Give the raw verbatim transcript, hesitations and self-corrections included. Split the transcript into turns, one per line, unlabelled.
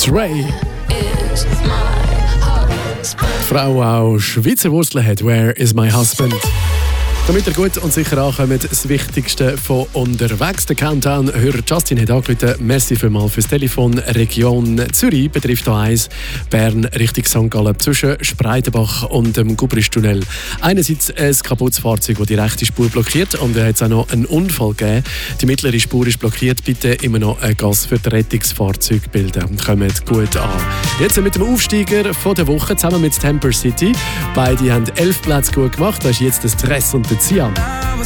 Ray. Die Frau auch Schweizer Wurzeln hat. Where is my husband? Damit ihr gut und sicher ankommt, das Wichtigste von unterwegs. Der Countdown-Hörer Justin hat angerufen. Merci vielmals fürs Telefon. Region Zürich betrifft A eins. Bern Richtung Sankt Gallen zwischen Spreitenbach und dem Gubristunnel. Einerseits ein kaputtes Fahrzeug, das die rechte Spur blockiert, und es hat auch noch einen Unfall gegeben. Die mittlere Spur ist blockiert. Bitte immer noch ein Gas für die Rettungsfahrzeuge bilden. Kommt gut an. Jetzt mit dem Aufsteiger von der Woche zusammen mit Temper City. Beide haben elf Plätze gut gemacht. Das ist jetzt der Stress und der Cian.